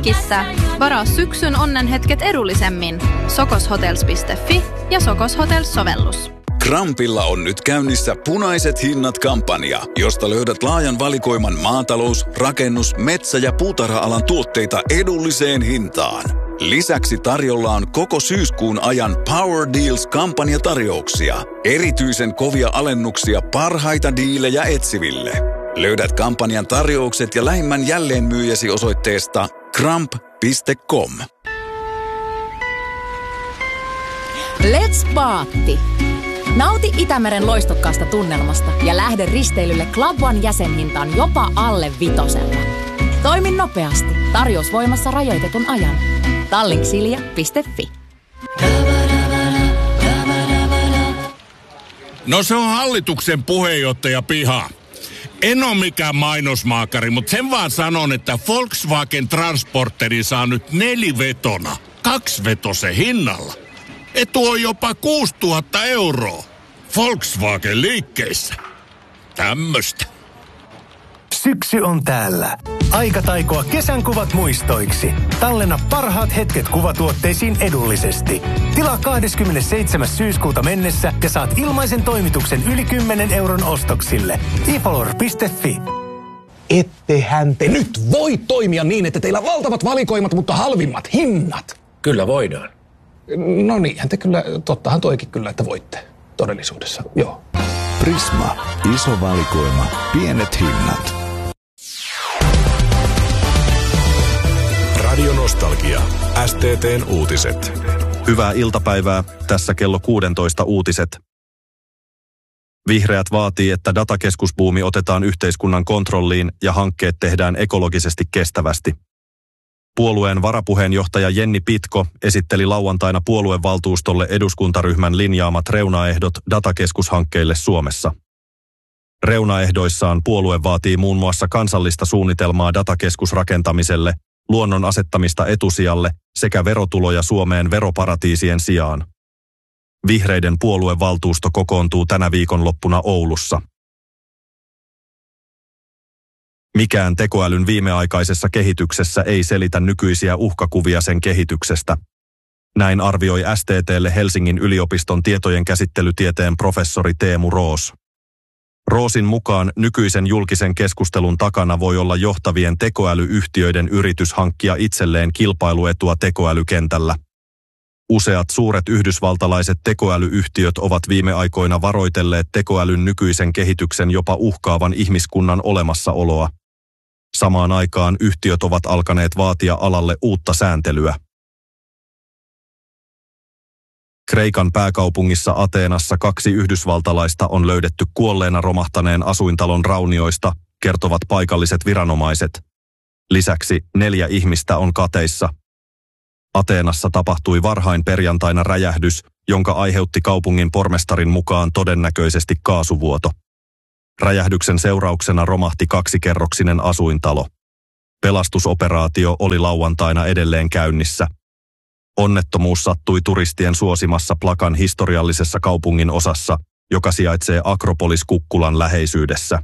Helsingissä. Varaa syksyn onnenhetket edullisemmin. sokoshotels.fi ja Sokos Hotels-sovellus. Krampilla on nyt käynnissä punaiset hinnat -kampanja, josta löydät laajan valikoiman maatalous-, rakennus-, metsä- ja puutarha-alan tuotteita edulliseen hintaan. Lisäksi tarjolla on koko syyskuun ajan Power Deals-kampanjatarjouksia. Erityisen kovia alennuksia parhaita diilejä etsiville. Löydät kampanjan tarjoukset ja lähimmän jälleenmyyjäsi osoitteesta kramp.com. Let's Baatti! Nauti Itämeren loistokkaasta tunnelmasta ja lähde risteilylle Club One -jäsenhintaan jopa alle 5. Toimi nopeasti. Tarjous voimassa rajoitetun ajan. Tallinksilja.fi. No se on hallituksen puheenjohtaja piha. En ole mikään mainosmaakari, mutta sen vaan sanon, että Volkswagen Transporteri saa nyt 4-vetona 2-vetosen hinnalla. Etu on jopa 6 000 €. Volkswagen liikkeissä. Tämmöstä. Syksy on täällä. Aika taikoa kesän kuvat muistoiksi. Tallenna parhaat hetket kuvatuotteisiin edullisesti. Tilaa 27. syyskuuta mennessä ja saat ilmaisen toimituksen yli 10 € ostoksille. ifolor.fi. Ettehän te nyt voi toimia niin, että teillä on valtavat valikoimat, mutta halvimmat hinnat. Kyllä voidaan. No niinhän te kyllä, tottahan toikin kyllä, että voitte todellisuudessa, joo. Prisma. Iso valikoima. Pienet hinnat. Radio Nostalgia. STT:n uutiset. Hyvää iltapäivää. Tässä kello 16 uutiset. Vihreät vaatii, että datakeskusbuumi otetaan yhteiskunnan kontrolliin ja hankkeet tehdään ekologisesti kestävästi. Puolueen varapuheenjohtaja Jenni Pitko esitteli lauantaina puoluevaltuustolle eduskuntaryhmän linjaamat reunaehdot datakeskushankkeille Suomessa. Reunaehdoissaan puolue vaatii muun muassa kansallista suunnitelmaa datakeskusrakentamiselle, luonnon asettamista etusijalle sekä verotuloja Suomeen veroparatiisien sijaan. Vihreiden puoluevaltuusto kokoontuu tänä viikonloppuna Oulussa. Mikään tekoälyn viimeaikaisessa kehityksessä ei selitä nykyisiä uhkakuvia sen kehityksestä. Näin arvioi STT:lle Helsingin yliopiston tietojen käsittelytieteen professori Teemu Roos. Roosin mukaan nykyisen julkisen keskustelun takana voi olla johtavien tekoälyyhtiöiden yritys hankkia itselleen kilpailuetua tekoälykentällä. Useat suuret yhdysvaltalaiset tekoälyyhtiöt ovat viime aikoina varoitelleet tekoälyn nykyisen kehityksen jopa uhkaavan ihmiskunnan olemassaoloa. Samaan aikaan yhtiöt ovat alkaneet vaatia alalle uutta sääntelyä. Kreikan pääkaupungissa Ateenassa 2 yhdysvaltalaista on löydetty kuolleena romahtaneen asuintalon raunioista, kertovat paikalliset viranomaiset. Lisäksi 4 ihmistä on kateissa. Ateenassa tapahtui varhain perjantaina räjähdys, jonka aiheutti kaupungin pormestarin mukaan todennäköisesti kaasuvuoto. Räjähdyksen seurauksena romahti 2-kerroksinen asuintalo. Pelastusoperaatio oli lauantaina edelleen käynnissä. Onnettomuus sattui turistien suosimassa Plakan historiallisessa kaupungin osassa, joka sijaitsee Akropolis-kukkulan läheisyydessä.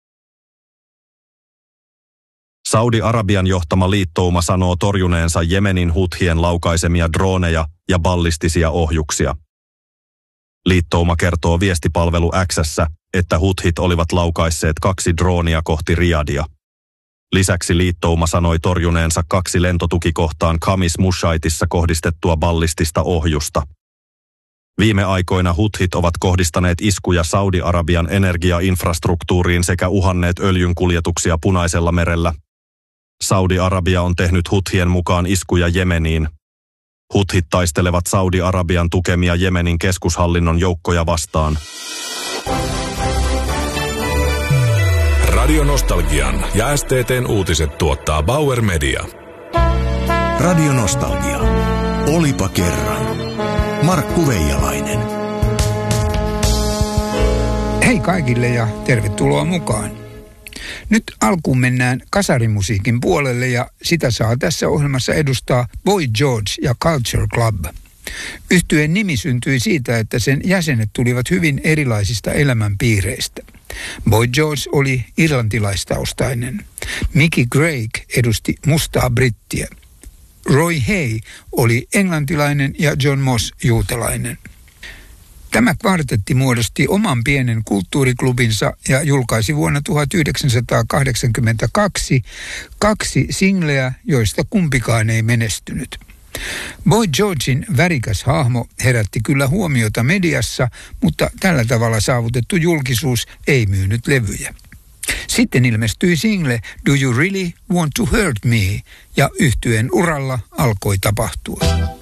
Saudi-Arabian johtama liittouma sanoo torjuneensa Jemenin Huthien laukaisemia drooneja ja ballistisia ohjuksia. Liittouma kertoo viestipalvelu X:ssä, että Huthit olivat laukaisseet 2 droonia kohti Riyadia. Lisäksi liittouma sanoi torjuneensa 2 lentotukikohtaan Khamis Mushaitissa kohdistettua ballistista ohjusta. Viime aikoina Huthit ovat kohdistaneet iskuja Saudi-Arabian energiainfrastruktuuriin sekä uhanneet öljynkuljetuksia Punaisella merellä. Saudi-Arabia on tehnyt Huthien mukaan iskuja Jemeniin. Huthit taistelevat Saudi-Arabian tukemia Jemenin keskushallinnon joukkoja vastaan. Radio Nostalgian ja STT:n uutiset tuottaa Bauer Media. Radio Nostalgia. Olipa kerran. Markku Veijalainen. Hei kaikille ja tervetuloa mukaan. Nyt alkuun mennään kasarimusiikin puolelle ja sitä saa tässä ohjelmassa edustaa Boy George ja Culture Club. Yhtyeen nimi syntyi siitä, että sen jäsenet tulivat hyvin erilaisista elämänpiireistä. Boy George oli irlantilaistaustainen. Mickey Craig edusti mustaa brittiä. Roy Hay oli englantilainen ja John Moss juutalainen. Tämä kvartetti muodosti oman pienen kulttuuriklubinsa ja julkaisi vuonna 1982 2 singleä, joista kumpikaan ei menestynyt. Boy Georgein värikäs hahmo herätti kyllä huomiota mediassa, mutta tällä tavalla saavutettu julkisuus ei myynyt levyjä. Sitten ilmestyi single Do You Really Want to Hurt Me ja yhtyeen uralla alkoi tapahtua.